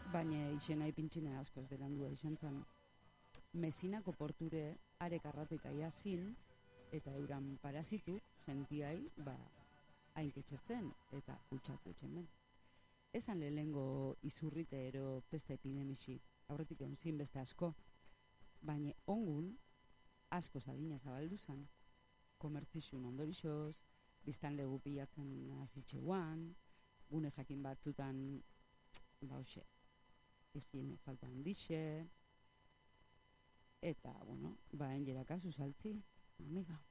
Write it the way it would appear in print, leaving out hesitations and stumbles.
baina izena ipintxine askoz berandua izan zen. Mezinako porture arek arratoika iazin, eta euran parazitu, gentiai, hainketxetzen eta kutsatu etxen ben. Esan lehengo izurrite ero pesta epidemisi, aurretik egon zin beste asko, baina ongun asko zagina zabaldu zen, komertzizun ondorixoz, biztan legu pilatzen azitxeuan, gune jakin batzutan, higiene falta handixe, eta, enjera kasu saltzi, amiga.